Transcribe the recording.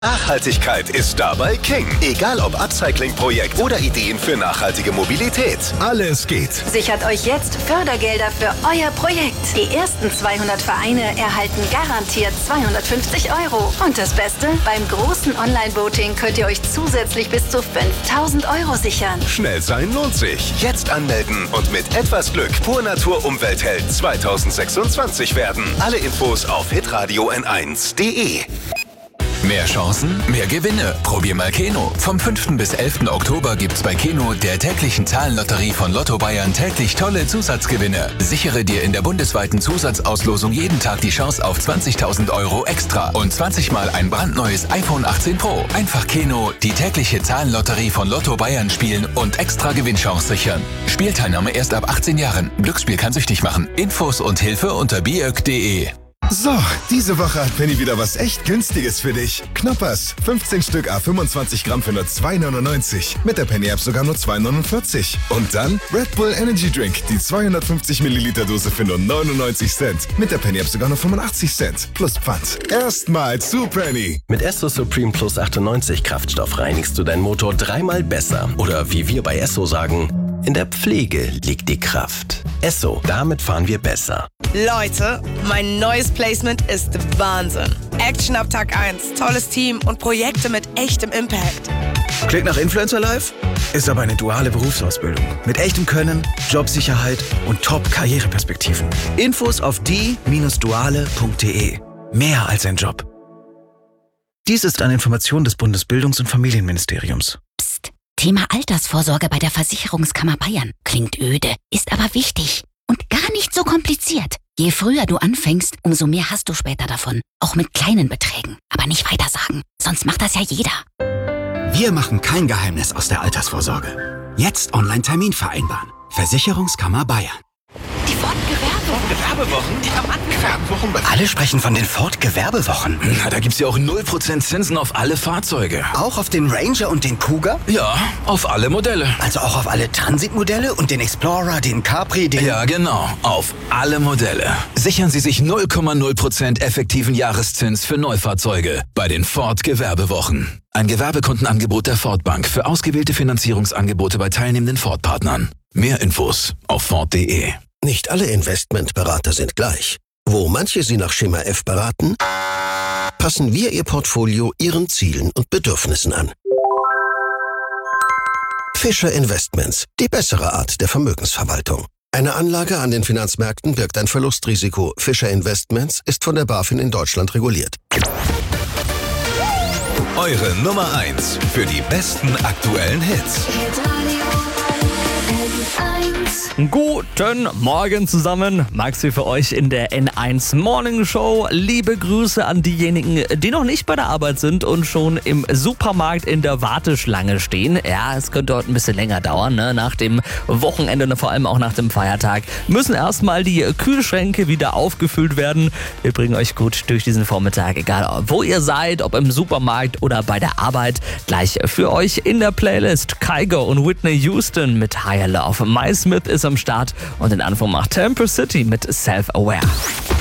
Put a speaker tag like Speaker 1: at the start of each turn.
Speaker 1: Nachhaltigkeit ist dabei King. Egal ob Upcycling-Projekt oder Ideen für nachhaltige Mobilität. Alles geht.
Speaker 2: Sichert euch jetzt Fördergelder für euer Projekt. Die ersten 200 Vereine erhalten garantiert 250 €. Und das Beste? Beim großen Online-Voting könnt ihr euch zusätzlich bis zu 5.000 € sichern.
Speaker 1: Schnell sein lohnt sich. Jetzt anmelden und mit etwas Glück Pur Natur Umweltheld 2026 werden. Alle Infos auf hitradio n1.de.
Speaker 3: Mehr Chancen, mehr Gewinne. Probier mal Keno. Vom 5. bis 11. Oktober gibt's bei Keno, der täglichen Zahlenlotterie von Lotto Bayern, täglich tolle Zusatzgewinne. Sichere dir in der bundesweiten Zusatzauslosung jeden Tag die Chance auf 20.000 € extra und 20 Mal ein brandneues iPhone 18 Pro. Einfach Keno, die tägliche Zahlenlotterie von Lotto Bayern spielen und extra Gewinnchance sichern. Spielteilnahme erst ab 18 Jahren. Glücksspiel kann süchtig machen. Infos und Hilfe unter biök.de.
Speaker 4: So, diese Woche hat Penny wieder was echt Günstiges für dich. Knoppers, 15 Stück à 25 Gramm für nur 2,99. Mit der Penny-App sogar nur 2,49. Und dann Red Bull Energy Drink, die 250 Milliliter Dose für nur 99 Cent. Mit der Penny-App sogar nur 85 Cent. Plus Pfand. Erstmal zu Penny.
Speaker 5: Mit Esso Supreme Plus 98 Kraftstoff reinigst du deinen Motor 3-mal besser. Oder wie wir bei Esso sagen, in der Pflege liegt die Kraft. Esso, damit fahren wir besser.
Speaker 6: Leute, mein neues Placement ist Wahnsinn. Action ab Tag 1, tolles Team und Projekte mit echtem Impact.
Speaker 7: Klingt nach Influencer Life? Ist aber eine duale Berufsausbildung. Mit echtem Können, Jobsicherheit und Top-Karriereperspektiven. Infos auf die-duale.de. Mehr als ein Job. Dies ist eine Information des Bundesbildungs- und Familienministeriums.
Speaker 8: Psst. Thema Altersvorsorge bei der Versicherungskammer Bayern. Klingt öde, ist aber wichtig. Und gar nicht so kompliziert. Je früher du anfängst, umso mehr hast du später davon. Auch mit kleinen Beträgen. Aber nicht weiter sagen, sonst macht das ja jeder.
Speaker 9: Wir machen kein Geheimnis aus der Altersvorsorge. Jetzt Online-Termin vereinbaren. Versicherungskammer Bayern.
Speaker 8: Die
Speaker 10: Fortgewerbewochen?
Speaker 9: Die haben angefangen. Alle sprechen von den Fortgewerbewochen.
Speaker 10: Na, da gibt's ja auch 0% Zinsen auf alle Fahrzeuge.
Speaker 9: Auch auf den Ranger und den Cougar?
Speaker 10: Ja, auf alle Modelle.
Speaker 9: Also auch auf alle Transitmodelle und den Explorer, den Capri, den...
Speaker 10: Ja, genau. Auf alle Modelle. Sichern Sie sich 0,0% effektiven Jahreszins für Neufahrzeuge bei den Ford-Gewerbewochen. Ein Gewerbekundenangebot der Ford Bank für ausgewählte Finanzierungsangebote bei teilnehmenden Ford-Partnern. Mehr Infos auf Ford.de.
Speaker 11: Nicht alle Investmentberater sind gleich. Wo manche Sie nach Schema F beraten, passen wir Ihr Portfolio Ihren Zielen und Bedürfnissen an. Fischer Investments, die bessere Art der Vermögensverwaltung. Eine Anlage an den Finanzmärkten birgt ein Verlustrisiko. Fischer Investments ist von der BaFin in Deutschland reguliert.
Speaker 1: Eure Nummer 1 für die besten aktuellen Hits.
Speaker 12: Guten Morgen zusammen. Maxi für euch in der N1 Morning Show. Liebe Grüße an diejenigen, die noch nicht bei der Arbeit sind und schon im Supermarkt in der Warteschlange stehen. Ja, es könnte heute ein bisschen länger dauern, ne? Nach dem Wochenende und vor allem auch nach dem Feiertag müssen erstmal die Kühlschränke wieder aufgefüllt werden. Wir bringen euch gut durch diesen Vormittag, egal wo ihr seid, ob im Supermarkt oder bei der Arbeit. Gleich für euch in der Playlist Kygo und Whitney Houston mit Higher Love. My Smith ist am Start und den Anfang macht Temper City mit Self-Aware.